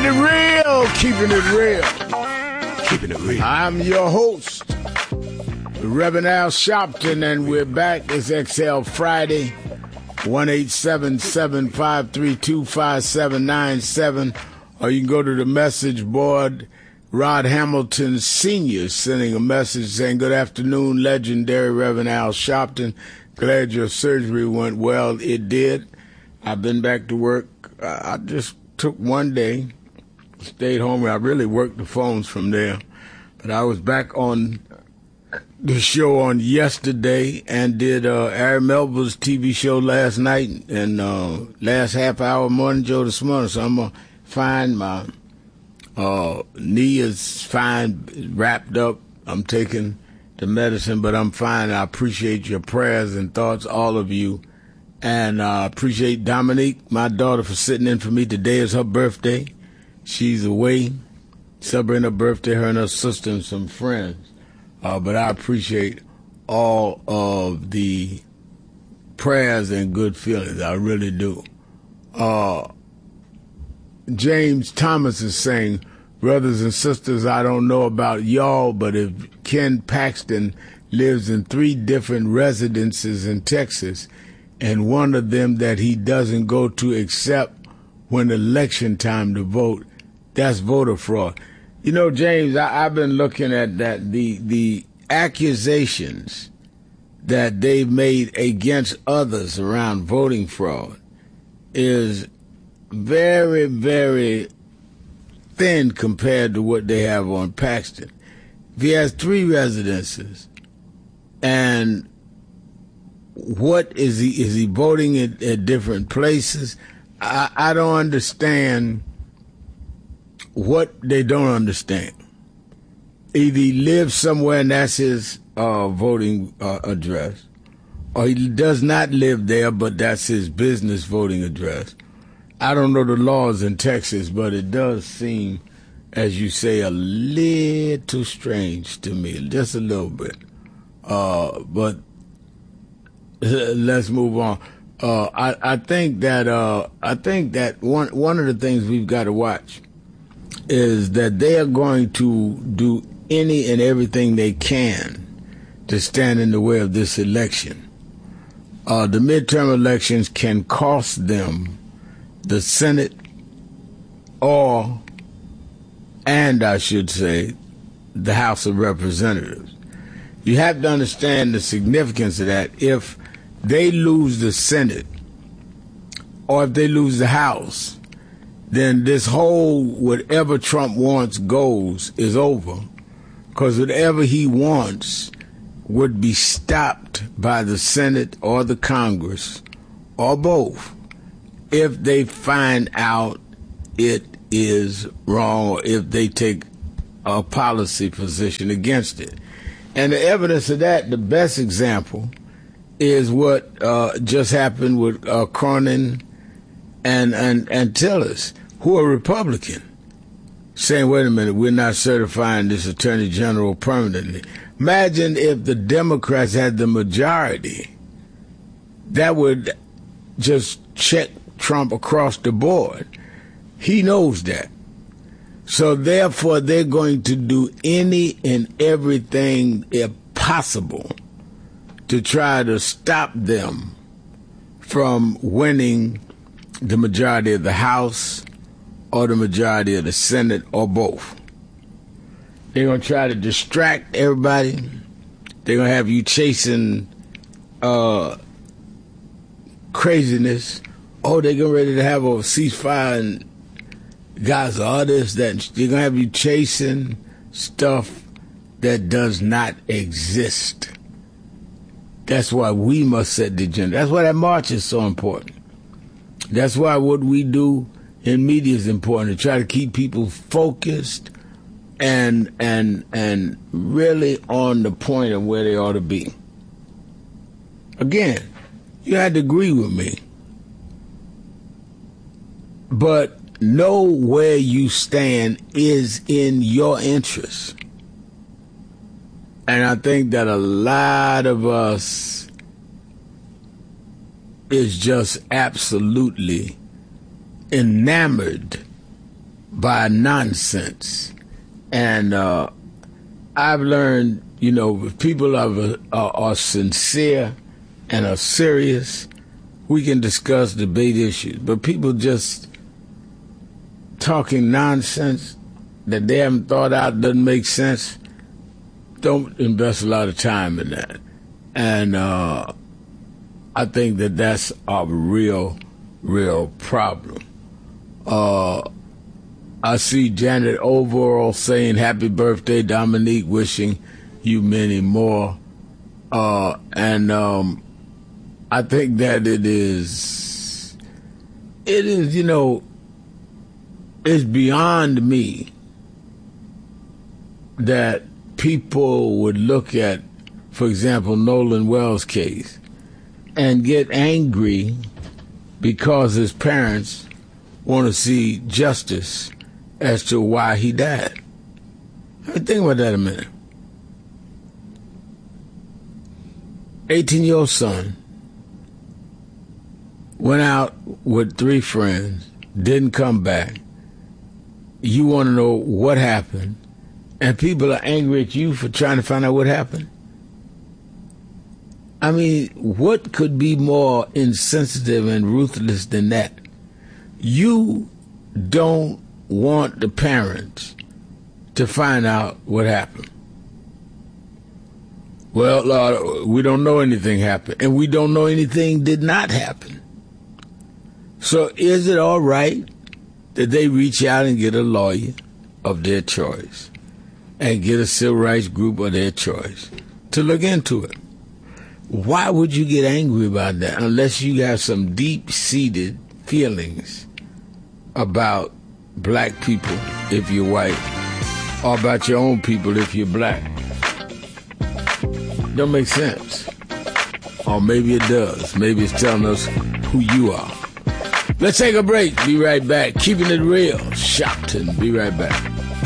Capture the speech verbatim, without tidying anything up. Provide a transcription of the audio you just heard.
Keeping it real, keeping it real. Keeping it real. I'm your host, the Reverend Al Sharpton, and we're back. It's X L Friday, one eight seven seven, five three two, five seven nine seven, or you can go to the message board. Rod Hamilton Senior sending a message saying, good afternoon, legendary Reverend Al Sharpton. Glad your surgery went well. It did. I've been back to work. I just took one day, stayed home. I really worked the phones from there. But I was back on the show on yesterday and did uh, Aaron Melville's T V show last night and uh, last half hour Morning Joe this morning. So I'm going to find my uh, knee is fine, wrapped up. I'm taking the medicine, but I'm fine. I appreciate your prayers and thoughts, all of you. And I uh, appreciate Dominique, my daughter, for sitting in for me. Today is her birthday. She's away celebrating her birthday, her and her sister and some friends. Uh, but I appreciate all of the prayers and good feelings. I really do. Uh, James Thomas is saying, brothers and sisters, I don't know about y'all, but if Ken Paxton lives in three different residences in Texas, and one of them that he doesn't go to except when election time to vote, that's voter fraud. You know, James, I, I've been looking at that, the the accusations that they've made against others around voting fraud is very, very thin compared to what they have on Paxton. If he has three residences, and what is he, is he voting at, at different places? I, I don't understand what they don't understand. Either he lives somewhere and that's his uh, voting uh, address, or he does not live there, but that's his business voting address. I don't know the laws in Texas, but it does seem, as you say, a little strange to me, just a little bit. Uh, but let's move on. Uh, I, I think that uh, I think that one one of the things we've got to watch is that they are going to do any and everything they can to stand in the way of this election. Uh, the midterm elections can cost them the Senate, or, and I should say, the House of Representatives. You have to understand the significance of that. If they lose the Senate, or if they lose the House, then this whole whatever Trump wants goes is over, because whatever he wants would be stopped by the Senate or the Congress, or both, if they find out it is wrong, or if they take a policy position against it. And the evidence of that, the best example, is what uh, just happened with uh, Cronin and, and, and Tillis, who are Republican, saying, wait a minute, we're not certifying this attorney general permanently. Imagine if the Democrats had the majority. That would just check Trump across the board. He knows that. So therefore, they're going to do any and everything if possible to try to stop them from winning the majority of the House or the majority of the Senate, or both. They're going to try to distract everybody. They're going to have you chasing uh, craziness. Oh, they're getting ready to have a ceasefire in Gaza, all this, that. They're going to have you chasing stuff that does not exist. That's why we must set the agenda. That's why that march is so important. That's why what we do in media is important, to try to keep people focused and and and really on the point of where they ought to be. Again, you had to agree with me, but know where you stand is in your interest. And I think that a lot of us is just absolutely enamored by nonsense. And uh, I've learned, you know, if people are, are, are sincere and are serious, we can discuss, debate issues. But people just talking nonsense that they haven't thought out, doesn't make sense, don't invest a lot of time in that. And uh, I think that that's a real, real problem. Uh, I see Janet Overall saying, happy birthday, Dominique, wishing you many more. Uh, and um, I think that it is, it is, you know, it's beyond me that people would look at, for example, Nolan Wells' case and get angry because his parents want to see justice as to why he died. Think about that a minute. eighteen-year-old son went out with three friends, didn't come back. You want to know what happened, and people are angry at you for trying to find out what happened? I mean, what could be more insensitive and ruthless than that? You don't want the parents to find out what happened. Well, Lord, we don't know anything happened, and we don't know anything did not happen. So is it all right that they reach out and get a lawyer of their choice and get a civil rights group of their choice to look into it? Why would you get angry about that unless you have some deep-seated feelings about black people if you're white, or about your own people if you're black? Don't make sense. Or maybe it does. Maybe it's telling us who you are. Let's take a break. Be right back. Keeping it real. Shopton. Be right back.